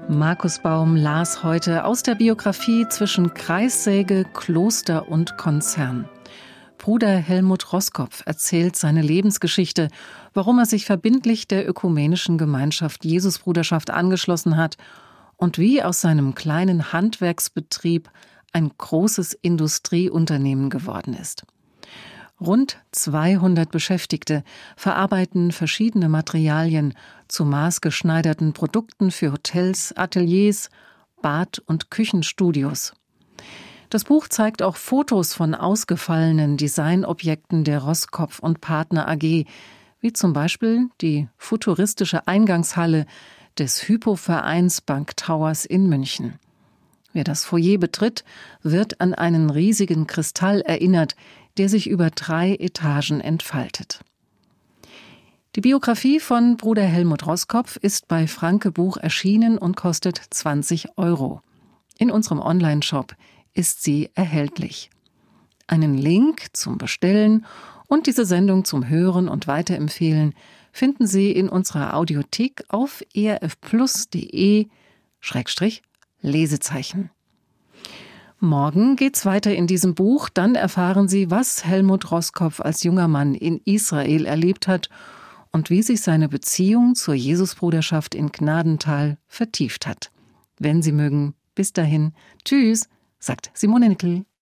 Markus Baum las heute aus der Biografie Zwischen Kreissäge, Kloster und Konzern. Bruder Helmut Roskopf erzählt seine Lebensgeschichte, warum er sich verbindlich der ökumenischen Gemeinschaft Jesusbruderschaft angeschlossen hat und wie aus seinem kleinen Handwerksbetrieb ein großes Industrieunternehmen geworden ist. Rund 200 Beschäftigte verarbeiten verschiedene Materialien zu maßgeschneiderten Produkten für Hotels, Ateliers, Bad- und Küchenstudios. Das Buch zeigt auch Fotos von ausgefallenen Designobjekten der Roskopf und Partner AG, wie zum Beispiel die futuristische Eingangshalle des Hypo-Vereins Bank Towers in München. Wer das Foyer betritt, wird an einen riesigen Kristall erinnert, der sich über 3 Etagen entfaltet. Die Biografie von Bruder Helmut Roskopf ist bei Franke Buch erschienen und kostet 20 €. In unserem Onlineshop ist sie erhältlich. Einen Link zum Bestellen und diese Sendung zum Hören und Weiterempfehlen finden Sie in unserer Audiothek auf erfplus.de/Lesezeichen. Morgen geht's weiter in diesem Buch. Dann erfahren Sie, was Helmut Roskopf als junger Mann in Israel erlebt hat und wie sich seine Beziehung zur Jesusbruderschaft in Gnadental vertieft hat. Wenn Sie mögen, bis dahin. Tschüss, sagt Simone Nickel.